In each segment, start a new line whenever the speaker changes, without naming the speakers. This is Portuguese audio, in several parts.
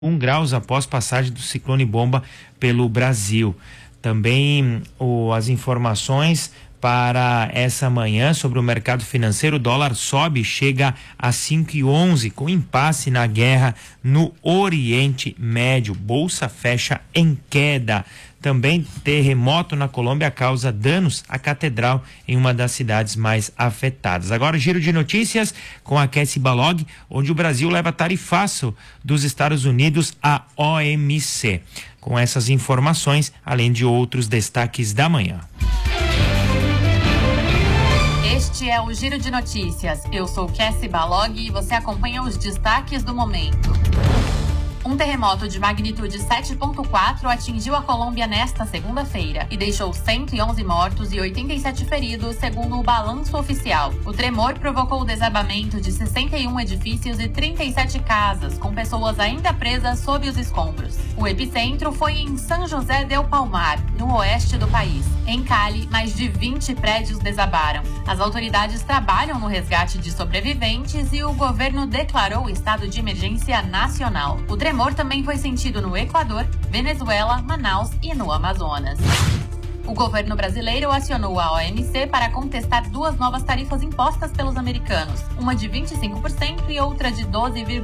graus após passagem do ciclone bomba pelo Brasil. Também as informações para essa manhã sobre o mercado financeiro: o dólar sobe, chega a 5,11, com impasse na guerra no Oriente Médio. Bolsa fecha em queda. Também terremoto na Colômbia causa danos à catedral em uma das cidades mais afetadas. Agora, giro de notícias com a Cassie Balog, onde o Brasil leva tarifaço dos Estados Unidos à OMC. Com essas informações, além de outros destaques da manhã.
Este é o Giro de Notícias. Eu sou Cassie Balog e você acompanha os destaques do momento. Um terremoto de magnitude 7.4 atingiu a Colômbia nesta segunda-feira e deixou 111 mortos e 87 feridos, segundo o balanço oficial. O tremor provocou o desabamento de 61 edifícios e 37 casas, com pessoas ainda presas sob os escombros. O epicentro foi em São José del Palmar, no oeste do país. Em Cali, mais de 20 prédios desabaram. As autoridades trabalham no resgate de sobreviventes e o governo declarou estado de emergência nacional. O tremor também foi sentido no Equador, Venezuela, Manaus e no Amazonas. O governo brasileiro acionou a OMC para contestar duas novas tarifas impostas pelos americanos, uma de 25% e outra de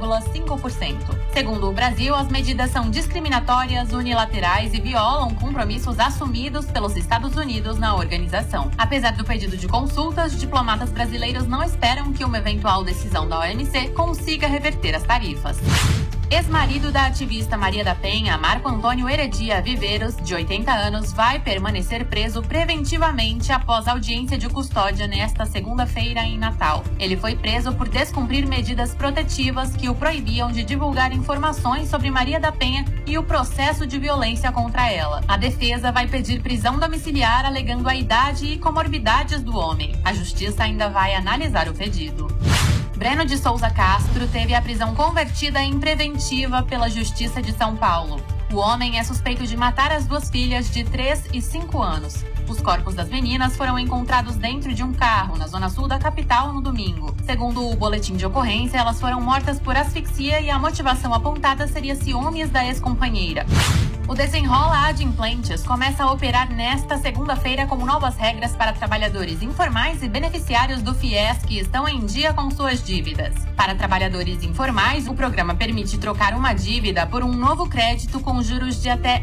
12,5%. Segundo o Brasil, as medidas são discriminatórias, unilaterais e violam compromissos assumidos pelos Estados Unidos na organização. Apesar do pedido de consultas, diplomatas brasileiros não esperam que uma eventual decisão da OMC consiga reverter as tarifas. Ex-marido da ativista Maria da Penha, Marco Antônio Heredia Viveiros, de 80 anos, vai permanecer preso preventivamente após audiência de custódia nesta segunda-feira em Natal. Ele foi preso por descumprir medidas protetivas que o proibiam de divulgar informações sobre Maria da Penha e o processo de violência contra ela. A defesa vai pedir prisão domiciliar alegando a idade e comorbidades do homem. A justiça ainda vai analisar o pedido. Breno de Souza Castro teve a prisão convertida em preventiva pela Justiça de São Paulo. O homem é suspeito de matar as duas filhas de 3 e 5 anos. Os corpos das meninas foram encontrados dentro de um carro na zona sul da capital no domingo. Segundo o boletim de ocorrência, elas foram mortas por asfixia e a motivação apontada seria ciúmes da ex-companheira. O Desenrola Adimplentes começa a operar nesta segunda-feira com novas regras para trabalhadores informais e beneficiários do FIES que estão em dia com suas dívidas. Para trabalhadores informais, o programa permite trocar uma dívida por um novo crédito com juros de até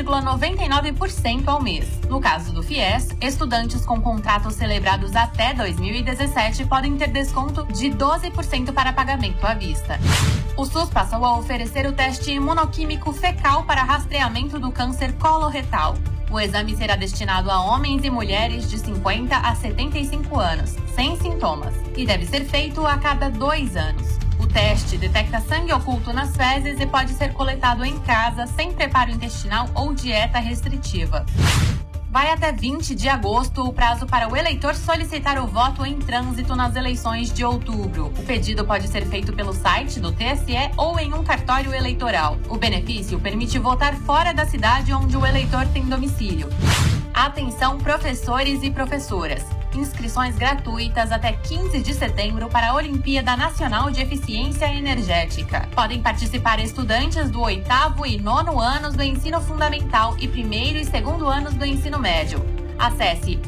1,99% ao mês. No caso do FIES, estudantes com contratos celebrados até 2017 podem ter desconto de 12% para pagamento à vista. O SUS passou a oferecer o teste imunoquímico fecal para rastreamento do câncer coloretal. O exame será destinado a homens e mulheres de 50 a 75 anos, sem sintomas, e deve ser feito a cada 2 anos. O teste detecta sangue oculto nas fezes e pode ser coletado em casa, sem preparo intestinal ou dieta restritiva. Vai até 20 de agosto o prazo para o eleitor solicitar o voto em trânsito nas eleições de outubro. O pedido pode ser feito pelo site do TSE ou em um cartório eleitoral. O benefício permite votar fora da cidade onde o eleitor tem domicílio. Atenção, professores e professoras! Inscrições gratuitas até 15 de setembro para a Olimpíada Nacional de Eficiência Energética. Podem participar estudantes do 8º e 9º anos do ensino fundamental e 1º e 2º anos do ensino médio. Acesse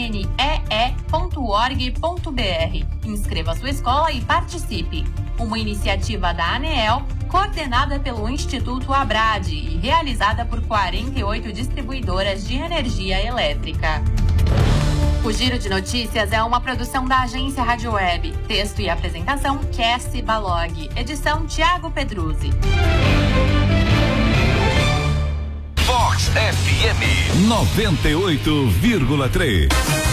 onee.org.br. Inscreva sua escola e participe. Uma iniciativa da ANEEL, coordenada pelo Instituto Abrad e realizada por 48 distribuidoras de energia elétrica. O Giro de Notícias é uma produção da agência Rádio Web. Texto e apresentação, Cassie Balog. Edição, Thiago Pedruzzi.
Vox FM 98,3.